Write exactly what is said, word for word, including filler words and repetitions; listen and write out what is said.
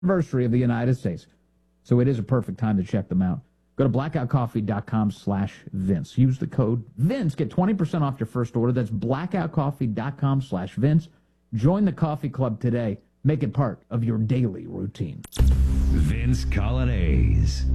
anniversary of the United States. So it is a perfect time to check them out. Go to blackoutcoffee.com slash Vince. Use the code Vince. Get twenty percent off your first order. That's blackoutcoffee.com slash Vince. Join the coffee club today. Make it part of your daily routine. Vince Coglianese.